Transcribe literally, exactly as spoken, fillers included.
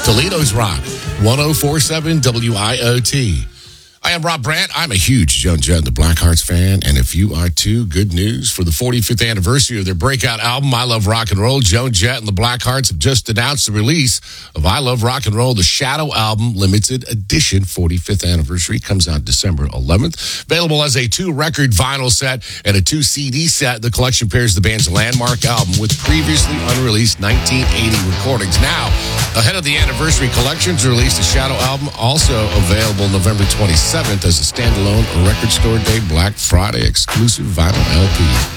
Toledo's Rock, one oh four point seven W I O T. I am Rob Brandt. I'm a huge Joan Jett and the Blackhearts fan, and if you are too, good news. For the forty-fifth anniversary of their breakout album, I Love Rock and Roll, Joan Jett and the Blackhearts have just announced the release of I Love Rock and Roll, the Shadow Album, limited edition, forty-fifth anniversary. Comes out December eleventh. Available as a two-record vinyl set and a two-C D set, the collection pairs the band's landmark album with previously unreleased nineteen eighty recordings. Now, ahead of the anniversary collections release, the Shadow Album also available November twenty-seventh as a standalone record store day Black Friday exclusive vinyl L P.